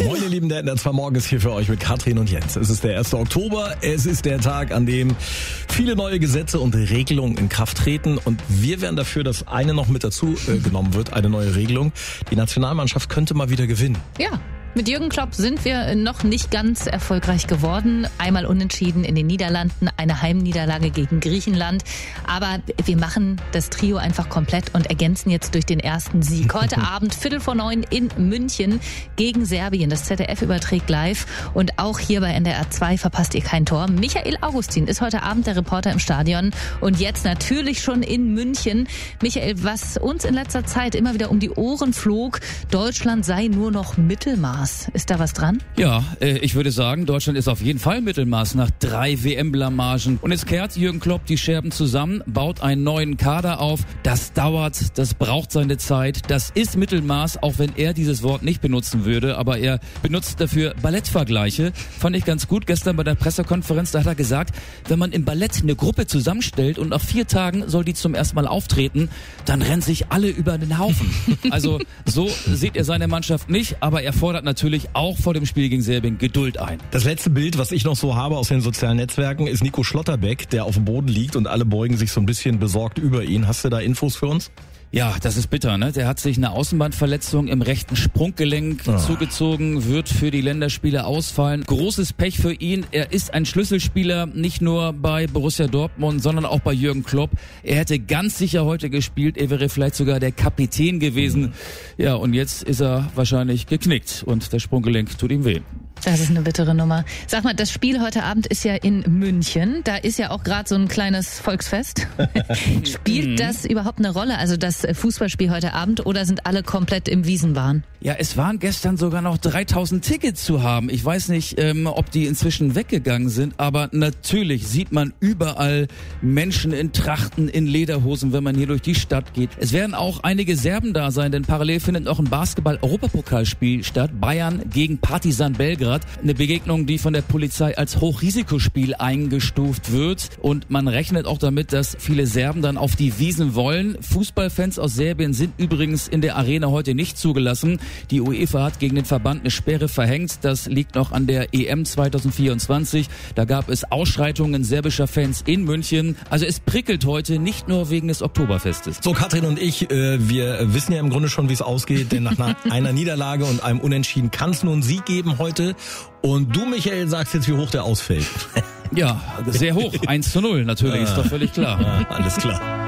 Moin ihr Lieben, der NDR2 Morgen ist hier für euch mit Katrin und Jens. Es ist der 1. Oktober, es ist der Tag, an dem viele neue Gesetze und Regelungen in Kraft treten und wir wären dafür, dass eine noch mit dazu genommen wird, eine neue Regelung. Die Nationalmannschaft könnte mal wieder gewinnen. Ja. Mit Jürgen Klopp sind wir noch nicht ganz erfolgreich geworden. Einmal unentschieden in den Niederlanden, eine Heimniederlage gegen Griechenland. Aber wir machen das Trio einfach komplett und ergänzen jetzt durch den ersten Sieg. Heute Abend 8:45 in München gegen Serbien. Das ZDF überträgt live und auch hier bei NDR 2 verpasst ihr kein Tor. Michael Augustin ist heute Abend der Reporter im Stadion und jetzt natürlich schon in München. Michael, was uns in letzter Zeit immer wieder um die Ohren flog, Deutschland sei nur noch Mittelmaß. Ist da was dran? Ja, ich würde sagen, Deutschland ist auf jeden Fall Mittelmaß nach 3 WM-Blamagen. Und jetzt kehrt Jürgen Klopp die Scherben zusammen, baut einen neuen Kader auf. Das dauert, das braucht seine Zeit. Das ist Mittelmaß, auch wenn er dieses Wort nicht benutzen würde. Aber er benutzt dafür Ballettvergleiche. Fand ich ganz gut. Gestern bei der Pressekonferenz, da hat er gesagt, wenn man im Ballett eine Gruppe zusammenstellt und nach 4 Tagen soll die zum ersten Mal auftreten, dann rennen sich alle über den Haufen. Also so sieht er seine Mannschaft nicht, aber er fordert natürlich auch vor dem Spiel gegen Serbien Geduld ein. Das letzte Bild, was ich noch so habe aus den sozialen Netzwerken, ist Nico Schlotterbeck, der auf dem Boden liegt und alle beugen sich so ein bisschen besorgt über ihn. Hast du da Infos für uns? Ja, das ist bitter, ne? Der hat sich eine Außenbandverletzung im rechten Sprunggelenk zugezogen, wird für die Länderspiele ausfallen. Großes Pech für ihn. Er ist ein Schlüsselspieler, nicht nur bei Borussia Dortmund, sondern auch bei Jürgen Klopp. Er hätte ganz sicher heute gespielt. Er wäre vielleicht sogar der Kapitän gewesen. Ja, und jetzt ist er wahrscheinlich geknickt und das Sprunggelenk tut ihm weh. Das ist eine bittere Nummer. Sag mal, das Spiel heute Abend ist ja in München. Da ist ja auch gerade so ein kleines Volksfest. Spielt das überhaupt eine Rolle, also das Fußballspiel heute Abend, oder sind alle komplett im Wiesenwahn? Ja, es waren gestern sogar noch 3000 Tickets zu haben. Ich weiß nicht, ob die inzwischen weggegangen sind, aber natürlich sieht man überall Menschen in Trachten, in Lederhosen, wenn man hier durch die Stadt geht. Es werden auch einige Serben da sein, denn parallel findet auch ein Basketball-Europapokalspiel statt. Bayern gegen Partizan Belgrad. Eine Begegnung, die von der Polizei als Hochrisikospiel eingestuft wird. Und man rechnet auch damit, dass viele Serben dann auf die Wiesen wollen. Fußballfans aus Serbien sind übrigens in der Arena heute nicht zugelassen. Die UEFA hat gegen den Verband eine Sperre verhängt. Das liegt noch an der EM 2024. Da gab es Ausschreitungen serbischer Fans in München. Also es prickelt heute nicht nur wegen des Oktoberfestes. So, Katrin und ich, wir wissen ja im Grunde schon, wie es ausgeht. Denn nach einer Niederlage und einem Unentschieden kann es nur einen Sieg geben heute. Und du, Michael, sagst jetzt, wie hoch der ausfällt. Ja, sehr hoch. 1:0 natürlich, ist doch völlig klar. Ja, alles klar.